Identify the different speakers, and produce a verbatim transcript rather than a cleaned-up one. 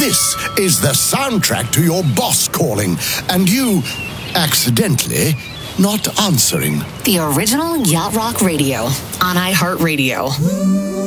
Speaker 1: This is the soundtrack to your boss calling, and you accidentally not answering.
Speaker 2: The original Yacht Rock Radio on iHeartRadio.